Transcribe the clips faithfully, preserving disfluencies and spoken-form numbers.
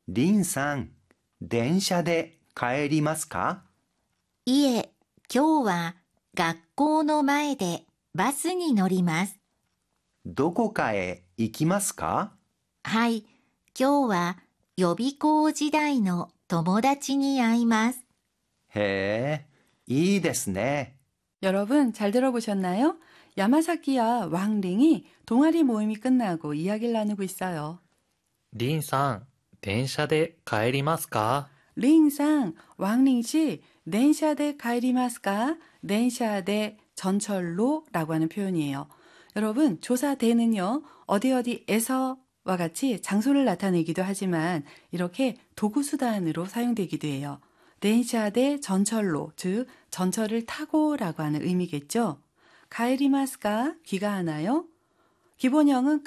リンさん、電車で帰りますか？ いえ、今日は学校の前でバスに乗ります。 どこかへ行きますか？ はい、今日は予備校時代の友達に会います。 へえ、いいですね。 여러분 잘 들어보셨나요? 야마사키와 왕링이 동아리 모임이 끝나고 이야기를 나누고 있어요. リンさん、電車で帰りますか？ 링상, 왕링씨, 덴샤데 가이리마스까? 덴샤데 전철로 라고 하는 표현이에요. 여러분, 조사대는요, 어디 어디에서와 같이 장소를 나타내기도 하지만 이렇게 도구수단으로 사용되기도 해요. 덴샤데 전철로, 즉 전철을 타고 라고 하는 의미겠죠. 가이리마스까? 귀가하나요? 기본형은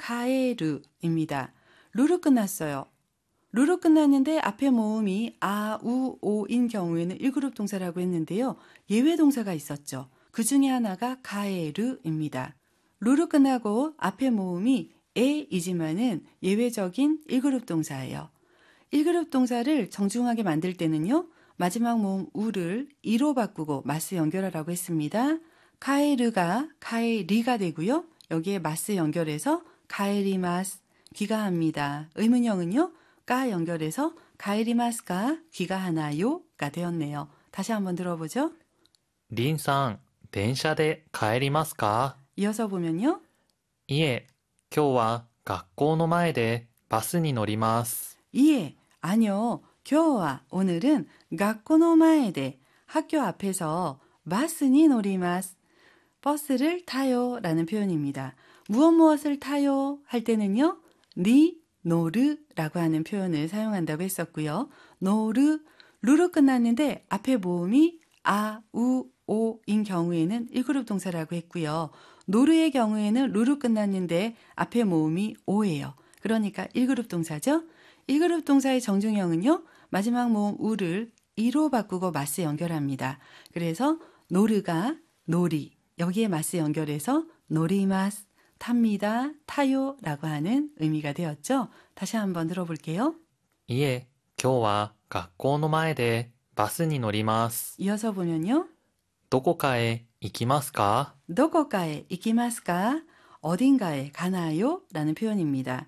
가에르입니다. 루로 끝났어요. 루로 끝났는데 앞에 모음이 아, 우, 오인 경우에는 일 그룹 동사라고 했는데요. 예외 동사가 있었죠. 그 중에 하나가 가에르입니다. 루로 끝나고 앞에 모음이 에이지만은 예외적인 일 그룹 동사예요. 일 그룹 동사를 정중하게 만들 때는요. 마지막 모음 우를 이로 바꾸고 마스 연결하라고 했습니다. 카에르가 카에리가 되고요. 여기에 마스 연결해서 가에리마스 귀가합니다. 의문형은요. 가 연결해서 가에리마스가 귀가하나요가 되었네요. 다시 한번 들어보죠. リンさん、電車で帰りますか？ 이어서 보면요. いえ、今日は学校の前でバスに乗ります。 이에 아니요. 교와 오늘은学校の前で 학교 앞에서 바스니 노리마스 버스를 타요 라는 표현입니다. 무엇 무엇을 타요 할 때는요. 니 노르라고 하는 표현을 사용한다고 했었고요. 노르, 루로 끝났는데 앞에 모음이 아, 우, 오인 경우에는 일 그룹 동사라고 했고요. 노르의 경우에는 루로 끝났는데 앞에 모음이 오예요. 그러니까 일 그룹 동사죠. 일 그룹 동사의 정중형은요. 마지막 모음 우를 이로 바꾸고 마스 연결합니다. 그래서 노르가 노리, 여기에 마스 연결해서 노리마스, 탑니다, 타요 라고 하는 의미가 되었죠. 다시 한번 들어볼게요. いえ、今日は学校の前でバスに乗ります。 이어서 보면요. どこかへ行きますか？ 도코카에 이키마스까? 어딘가에 가나요? 라는 표현입니다.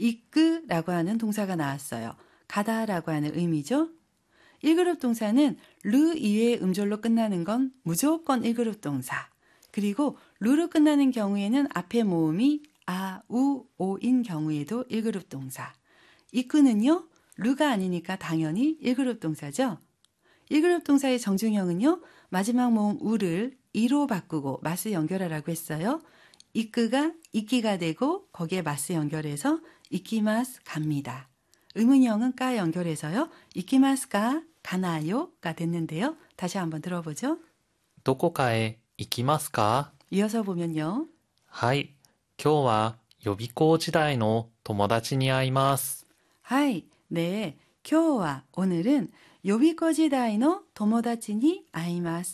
이끄라고 하는 동사가 나왔어요. 가다라고 하는 의미죠. 일 그룹 동사는 르 이외의 음절로 끝나는 건 무조건 일 그룹 동사. 그리고 루로 끝나는 경우에는 앞에 모음이 아, 우, 오인 경우에도 일 그룹 동사. 이끄는요. 루가 아니니까 당연히 일 그룹 동사죠. 일 그룹 동사의 정중형은요. 마지막 모음 우를 이로 바꾸고 마스 연결하라고 했어요. 이끄가 이끼가 되고 거기에 마스 연결해서 이키마스 갑니다. 의문형은 까 연결해서요. 이키마스가 가나요가 됐는데요. 다시 한번 들어보죠. どこかへ行きますか？ 이어서 보면요. はい、今日は予備校時代の友達に会います。 하이, 네, 교와 오늘은 요비코지다이노 도모다치니 아이마스.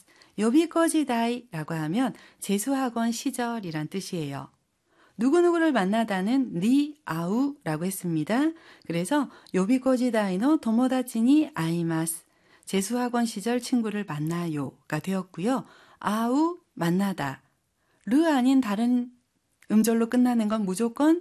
요비코지다이라고 하면 재수학원 시절이란 뜻이에요. 누구누구를 만나다는 니 아우라고 했습니다. 그래서 요비코지다이노 도모다치니 아이마스. 재수학원 시절 친구를 만나요가 되었고요. 아우 만나다. 르 아닌 다른 음절로 끝나는 건 무조건